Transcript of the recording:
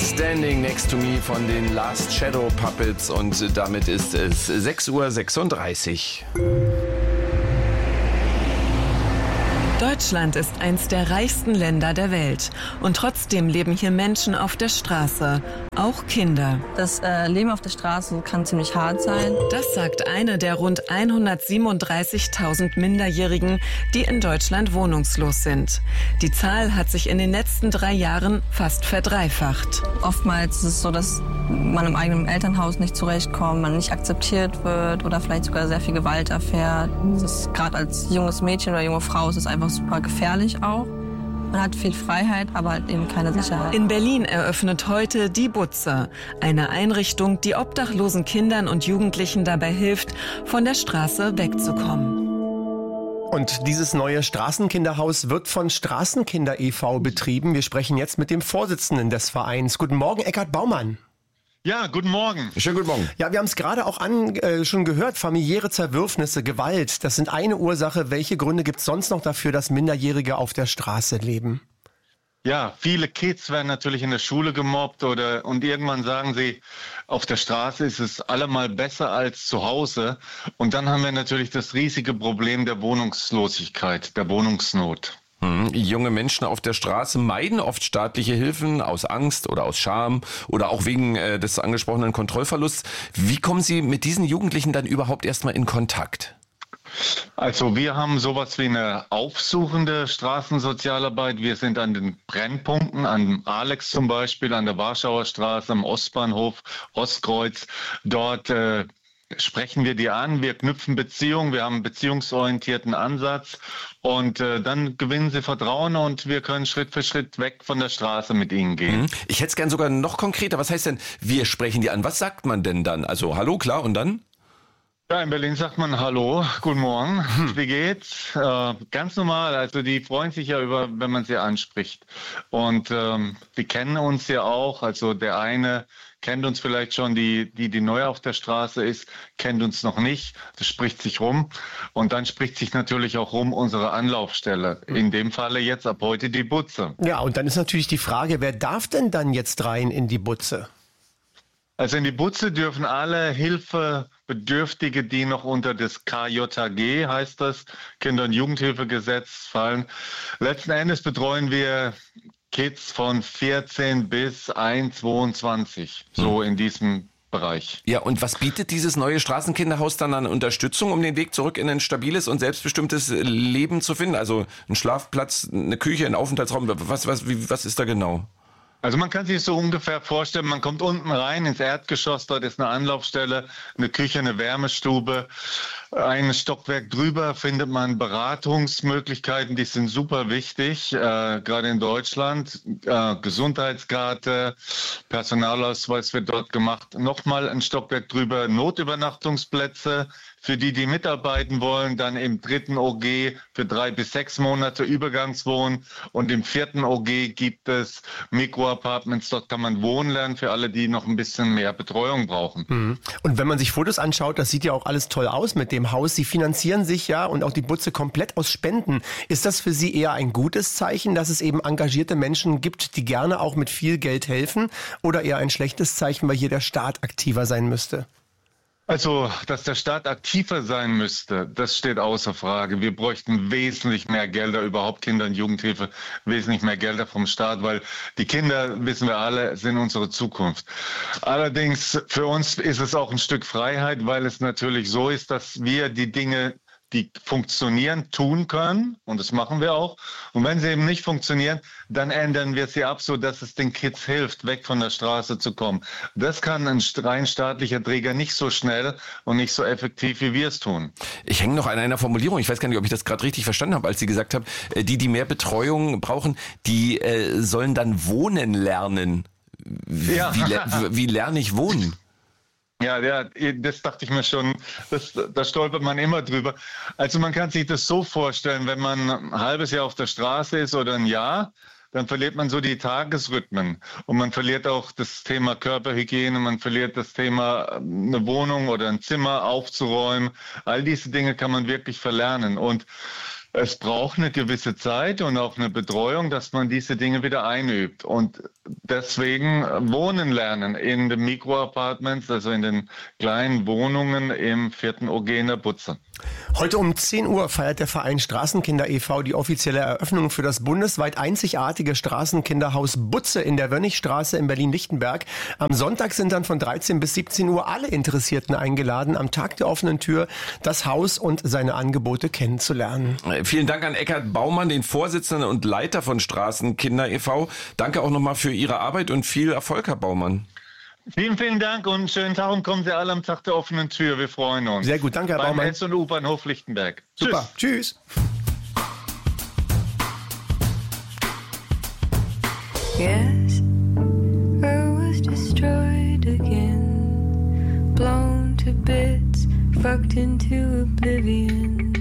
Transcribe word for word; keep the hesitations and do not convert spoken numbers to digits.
Standing Next to Me von den Last Shadow Puppets und damit ist es sechs Uhr sechsunddreißig. Deutschland ist eins der reichsten Länder der Welt und trotzdem leben hier Menschen auf der Straße, auch Kinder. Das äh, Leben auf der Straße kann ziemlich hart sein. Das sagt eine der rund hundertsiebenunddreißigtausend Minderjährigen, die in Deutschland wohnungslos sind. Die Zahl hat sich in den letzten drei Jahren fast verdreifacht. Oftmals ist es so, dass man im eigenen Elternhaus nicht zurechtkommt, man nicht akzeptiert wird oder vielleicht sogar sehr viel Gewalt erfährt. Das ist gerade als junges Mädchen oder junge Frau ist es einfach super gefährlich auch. Man hat viel Freiheit, aber halt eben keine Sicherheit. In Berlin eröffnet heute die Butze, eine Einrichtung, die obdachlosen Kindern und Jugendlichen dabei hilft, von der Straße wegzukommen. Und dieses neue Straßenkinderhaus wird von Straßenkinder e V betrieben. Wir sprechen jetzt mit dem Vorsitzenden des Vereins. Guten Morgen, Eckhard Baumann. Ja, guten Morgen. Schönen guten Morgen. Ja, wir haben es gerade auch an, äh, schon gehört, familiäre Zerwürfnisse, Gewalt, das sind eine Ursache. Welche Gründe gibt es sonst noch dafür, dass Minderjährige auf der Straße leben? Ja, viele Kids werden natürlich in der Schule gemobbt oder und irgendwann sagen sie, auf der Straße ist es allemal besser als zu Hause. Und dann haben wir natürlich das riesige Problem der Wohnungslosigkeit, der Wohnungsnot. Hm. Junge Menschen auf der Straße meiden oft staatliche Hilfen aus Angst oder aus Scham oder auch wegen äh, des angesprochenen Kontrollverlusts. Wie kommen Sie mit diesen Jugendlichen dann überhaupt erstmal in Kontakt? Also wir haben sowas wie eine aufsuchende Straßensozialarbeit. Wir sind an den Brennpunkten, an Alex zum Beispiel, an der Warschauer Straße, am Ostbahnhof, Ostkreuz. Dort äh, sprechen wir die an, wir knüpfen Beziehungen, wir haben einen beziehungsorientierten Ansatz und äh, dann gewinnen sie Vertrauen und wir können Schritt für Schritt weg von der Straße mit ihnen gehen. Ich hätte es gern sogar noch konkreter. Was heißt denn, wir sprechen die an? Was sagt man denn dann? Also hallo, klar, und dann? Ja, in Berlin sagt man Hallo, guten Morgen, hm. wie geht's? Äh, ganz normal, also die freuen sich ja über, wenn man sie anspricht. Und ähm, die kennen uns ja auch, also der eine kennt uns vielleicht schon, die, die, die neu auf der Straße ist, kennt uns noch nicht, das spricht sich rum. Und dann spricht sich natürlich auch rum unsere Anlaufstelle, in dem Falle jetzt ab heute die Butze. Ja, und dann ist natürlich die Frage, wer darf denn dann jetzt rein in die Butze? Also in die Butze dürfen alle Hilfebedürftige, die noch unter das K J H G, heißt das, Kinder- und Jugendhilfegesetz fallen. Letzten Endes betreuen wir Kids von vierzehn bis einundzwanzig, so in diesem Bereich. Ja, und was bietet dieses neue Straßenkinderhaus dann an Unterstützung, um den Weg zurück in ein stabiles und selbstbestimmtes Leben zu finden? Also ein Schlafplatz, eine Küche, ein Aufenthaltsraum, was, was, wie, was ist da genau? Also man kann sich so ungefähr vorstellen, man kommt unten rein ins Erdgeschoss, dort ist eine Anlaufstelle, eine Küche, eine Wärmestube. Ein Stockwerk drüber findet man Beratungsmöglichkeiten, die sind super wichtig, äh, gerade in Deutschland. Äh, Gesundheitskarte, Personalausweis wird dort gemacht. Nochmal ein Stockwerk drüber, Notübernachtungsplätze für die, die mitarbeiten wollen. Dann im dritten O G für drei bis sechs Monate Übergangswohnen. Und im vierten O G gibt es Mikroapartments, dort kann man wohnen lernen für alle, die noch ein bisschen mehr Betreuung brauchen. Mhm. Und wenn man sich Fotos anschaut, das sieht ja auch alles toll aus mit dem Haus. Sie finanzieren sich ja und auch die Butze komplett aus Spenden. Ist das für Sie eher ein gutes Zeichen, dass es eben engagierte Menschen gibt, die gerne auch mit viel Geld helfen? Oder eher ein schlechtes Zeichen, weil hier der Staat aktiver sein müsste? Also, dass der Staat aktiver sein müsste, das steht außer Frage. Wir bräuchten wesentlich mehr Gelder, überhaupt Kinder- und Jugendhilfe, wesentlich mehr Gelder vom Staat, weil die Kinder, wissen wir alle, sind unsere Zukunft. Allerdings, für uns ist es auch ein Stück Freiheit, weil es natürlich so ist, dass wir die Dinge, die funktionieren, tun können. Und das machen wir auch. Und wenn sie eben nicht funktionieren, dann ändern wir sie ab, so dass es den Kids hilft, weg von der Straße zu kommen. Das kann ein rein staatlicher Träger nicht so schnell und nicht so effektiv, wie wir es tun. Ich hänge noch an einer Formulierung. Ich weiß gar nicht, ob ich das gerade richtig verstanden habe, als Sie gesagt haben, die, die mehr Betreuung brauchen, die äh, sollen dann wohnen lernen. Wie, ja. wie, wie lerne ich wohnen? Ja, ja, das dachte ich mir schon, das, da stolpert man immer drüber. Also man kann sich das so vorstellen, wenn man ein halbes Jahr auf der Straße ist oder ein Jahr, dann verliert man so die Tagesrhythmen und man verliert auch das Thema Körperhygiene, man verliert das Thema, eine Wohnung oder ein Zimmer aufzuräumen. All diese Dinge kann man wirklich verlernen und es braucht eine gewisse Zeit und auch eine Betreuung, dass man diese Dinge wieder einübt. Und deswegen wohnen lernen in den Mikroapartments, also in den kleinen Wohnungen im vierten O G in der Butze. Heute um zehn Uhr feiert der Verein Straßenkinder e V die offizielle Eröffnung für das bundesweit einzigartige Straßenkinderhaus Butze in der Wönnigstraße in Berlin-Lichtenberg. Am Sonntag sind dann von dreizehn bis siebzehn Uhr alle Interessierten eingeladen, am Tag der offenen Tür das Haus und seine Angebote kennenzulernen. Vielen Dank an Eckhard Baumann, den Vorsitzenden und Leiter von Straßenkinder e V. Danke auch nochmal für Ihre Arbeit und viel Erfolg, Herr Baumann. Vielen, vielen Dank und schönen Tag und kommen Sie alle am Tag der offenen Tür. Wir freuen uns. Sehr gut, danke, Herr Beim Baumann. S- und U-Bahnhof Lichtenberg. Super, tschüss. Yes, Earth was destroyed again, blown to bits, fucked into oblivion.